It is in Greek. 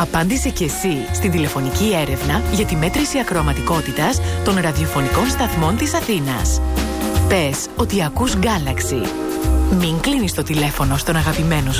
Απάντησε και εσύ στην τηλεφωνική έρευνα για τη μέτρηση ακροαματικότητας των ραδιοφωνικών σταθμών της Αθήνας. Πες ότι ακούς Galaxy. Μην κλείνεις το τηλέφωνο στον αγαπημένο